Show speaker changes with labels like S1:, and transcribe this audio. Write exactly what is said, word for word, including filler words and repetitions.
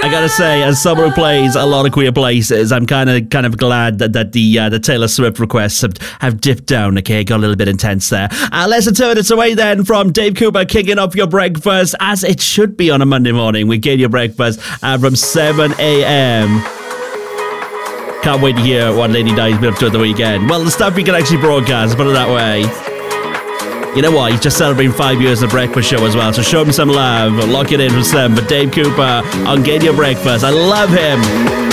S1: I gotta say, as someone who plays a lot of queer places, I'm kind of kind of glad that, that the uh, the Taylor Swift requests have, have dipped down. Okay, got a little bit intense there. Uh, let's turn it away then from Dave Cooper kicking off your breakfast, as it should be on a Monday morning. We get your breakfast uh, from seven a.m. Can't wait to hear what Lady Di's been up to at the weekend. Well, the stuff we can actually broadcast, put it that way. You know what? He's just celebrating five years of Breakfast Show as well. So show him some love. Lock it in for seven. But Dave Cooper on Get Your Breakfast. I love him.